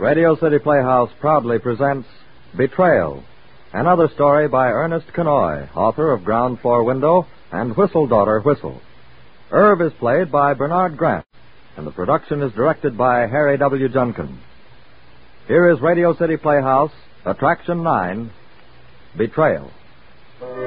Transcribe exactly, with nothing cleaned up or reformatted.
Radio City Playhouse proudly presents Betrayal, another story by Ernest Kenoy, author of Ground Floor Window and Whistle Daughter Whistle. Irv is played by Bernard Grant, and the production is directed by Harry W. Junkin. Here is Radio City Playhouse, Attraction nine, Betrayal.